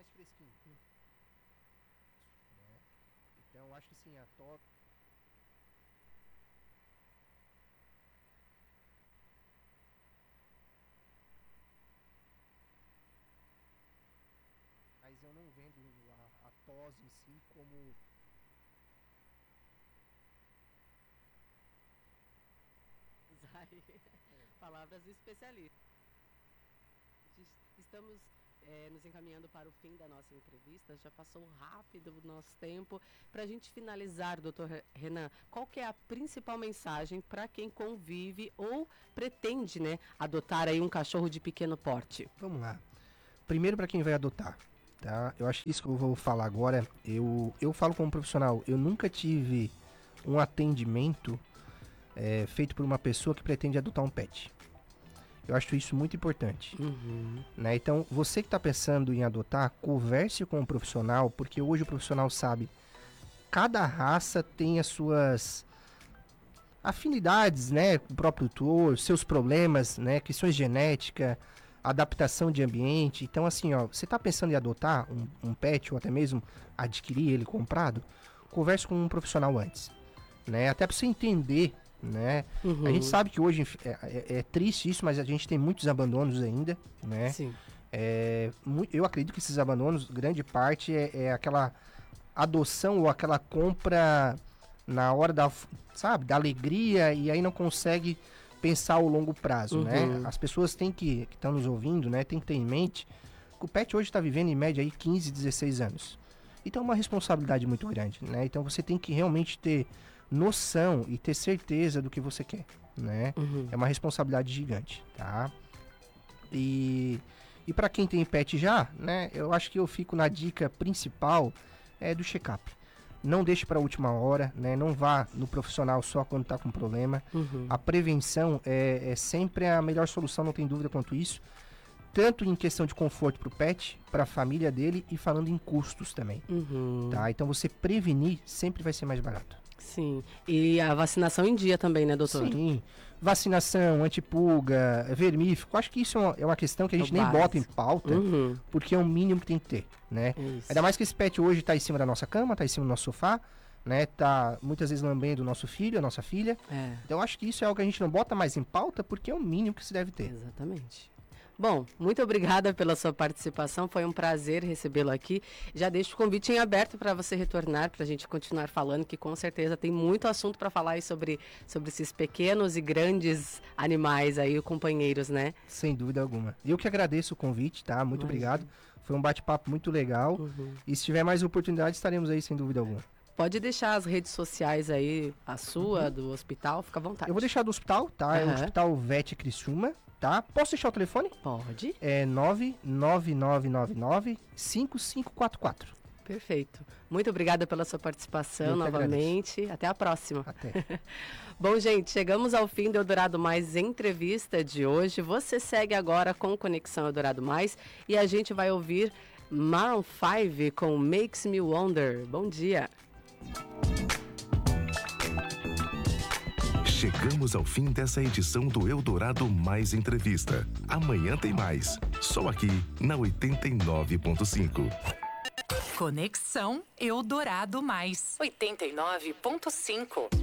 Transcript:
mais fresquinho. Né? Então, eu acho que sim, a tosse... Mas eu não vendo a tosse em si como... Palavras do especialista. Estamos nos encaminhando para o fim da nossa entrevista. Já passou rápido o nosso tempo. Para a gente finalizar, doutor Renan, qual que é a principal mensagem para quem convive ou pretende, né, adotar aí um cachorro de pequeno porte? Vamos lá. Primeiro, para quem vai adotar, tá? Eu acho que isso que eu vou falar agora, eu falo como profissional, eu nunca tive um atendimento feito por uma pessoa que pretende adotar um pet. Eu acho isso muito importante. Né? Então, você que está pensando em adotar, converse com um profissional, porque hoje o profissional sabe, cada raça tem as suas afinidades, né, com o próprio tutor, seus problemas, né, questões de genética, adaptação de ambiente. Então, assim, ó, você está pensando em adotar um pet ou até mesmo adquirir ele comprado, converse com um profissional antes, né, até para você entender, né? A gente sabe que hoje é triste isso, mas a gente tem muitos abandonos ainda, né? Sim. Eu acredito que esses abandonos, grande parte é aquela adoção ou aquela compra na hora da alegria, e aí não consegue pensar ao longo prazo, né? As pessoas que estão nos ouvindo, né, tem que ter em mente que o pet hoje está vivendo em média aí 15, 16 anos. Então é uma responsabilidade muito grande, né? Então você tem que realmente ter noção e ter certeza do que você quer, né? É uma responsabilidade gigante, tá? E para quem tem pet já, né? Eu acho que eu fico na dica principal do check-up. Não deixe para a última hora, né? Não vá no profissional só quando tá com problema. A prevenção é sempre a melhor solução, não tem dúvida quanto isso. Tanto em questão de conforto para o pet, para a família dele, e falando em custos também, tá? Então você prevenir sempre vai ser mais barato. Sim, e a vacinação em dia também, né, doutor? Sim, vacinação, antipulga, vermífugo, acho que isso é uma questão que a gente nem bota em pauta, porque é o mínimo que tem que ter, né? Ainda mais que esse pet hoje tá em cima da nossa cama, tá em cima do nosso sofá, né? Tá muitas vezes lambendo o nosso filho, a nossa filha. Então acho que isso é algo que a gente não bota mais em pauta, porque é o mínimo que se deve ter. Exatamente. Bom, muito obrigada pela sua participação, foi um prazer recebê-lo aqui. Já deixo o convite em aberto para você retornar, para a gente continuar falando, que com certeza tem muito assunto para falar aí sobre esses pequenos e grandes animais aí, companheiros, né? Sem dúvida alguma. Eu que agradeço o convite, tá? Muito obrigado. Foi um bate-papo muito legal. E se tiver mais oportunidade, estaremos aí, sem dúvida alguma. Pode deixar as redes sociais aí, a sua, do hospital, fica à vontade. Eu vou deixar do hospital, tá? É o Hospital Vet Criciúma, tá? Posso deixar o telefone? Pode. É 99999-5544. Perfeito. Muito obrigada pela sua participação novamente. Agradeço. Até a próxima. Até. Bom, gente, chegamos ao fim do Eldorado Mais entrevista de hoje. Você segue agora com Conexão Eldorado Mais e a gente vai ouvir Maroon 5 com Makes Me Wonder. Bom dia. Chegamos ao fim dessa edição do Eldorado Mais Entrevista. Amanhã tem mais, só aqui na 89.5. Conexão Eldorado Mais 89.5.